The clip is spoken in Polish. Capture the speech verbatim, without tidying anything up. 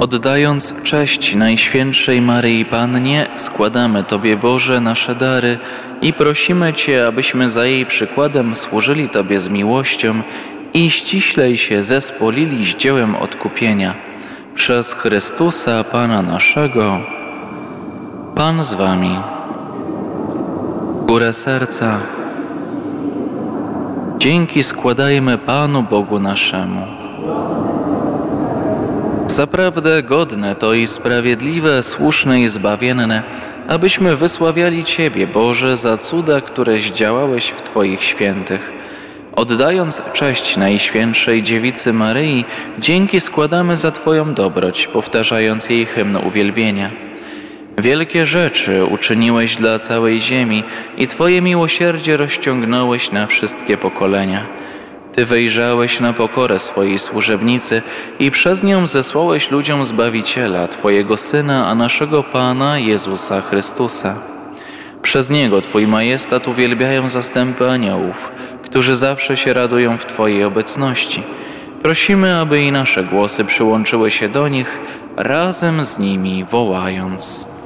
Oddając cześć Najświętszej Maryi Pannie, składamy Tobie, Boże, nasze dary i prosimy Cię, abyśmy za jej przykładem służyli Tobie z miłością i ściślej się zespolili z dziełem odkupienia. Przez Chrystusa Pana naszego. Pan z Wami. Górę serca. Dzięki składajmy Panu Bogu naszemu. Zaprawdę godne to i sprawiedliwe, słuszne i zbawienne, abyśmy wysławiali Ciebie, Boże, za cuda, które zdziałałeś w Twoich świętych. Oddając cześć Najświętszej Dziewicy Maryi, dzięki składamy za Twoją dobroć, powtarzając jej hymn uwielbienia. Wielkie rzeczy uczyniłeś dla całej ziemi i Twoje miłosierdzie rozciągnąłeś na wszystkie pokolenia. Ty wejrzałeś na pokorę swojej służebnicy i przez nią zesłałeś ludziom Zbawiciela, Twojego Syna, a naszego Pana Jezusa Chrystusa. Przez Niego Twój majestat uwielbiają zastępy aniołów, którzy zawsze się radują w Twojej obecności. Prosimy, aby i nasze głosy przyłączyły się do nich, razem z nimi wołając.